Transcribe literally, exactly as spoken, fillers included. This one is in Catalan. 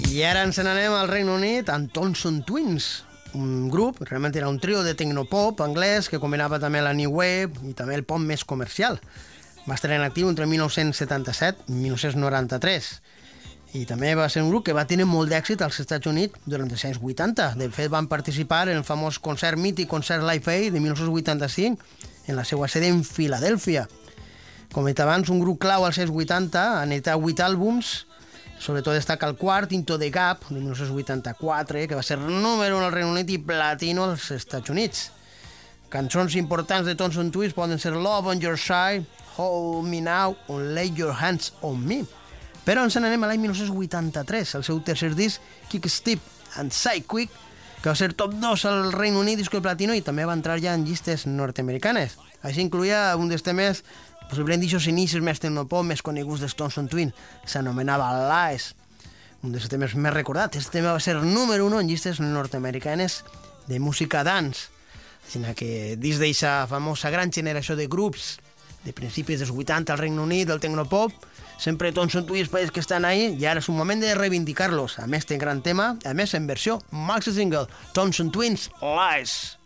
I ara ens n'anem al Regne Unit amb Thompson Twins, un grup, realment era un trio de tecnopop anglès que combinava també la new wave i també el pop més comercial. Va estar en actiu entre mil nou-cents setanta-set i mil nou-cents noranta-tres. I també va ser un grup que va tenir molt d'èxit als Estats Units durant els anys vuitanta. De fet, van participar en el famós concert mític, concert Live Aid de mil nou-cents vuitanta-cinc, en la seva sede en Filadèlfia. Com he dit abans, un grup clau als anys vuitanta, han editat vuit àlbums. Sobretot destaca el quart, Into the Gap, de mil nou-cents vuitanta-quatre, que va ser número un al Regne Unit i platino als Estats Units. Cançons importants de Thompson Twins poden ser Love on Your Side, Hold Me Now o Lay Your Hands on Me. Però ens n'anem a l'any mil nou-cents vuitanta-tres, el seu tercer disc, Kick Step and Psychic, que va ser top dos al Regne Unit, disco de platino, i també va entrar ja en llistes nord-americanes. Així incluïa un dels temes possiblement d'aixòs inicis més tecnopop, més coneguts dels Thompson Twins, s'anomenava Lies, un dels temes més recordats. Aquest tema va ser número uno en llistes nord-americanes de música dance. Així que dins d'aquesta famosa gran generació de grups de principis dels vuitanta al Regne Unit, del tecnopop, sempre Thompson Twins pareix que estan ahí, i ara és un moment de reivindicar-los. A més, té gran tema, a més en versió maxi single, Thompson Twins Lies.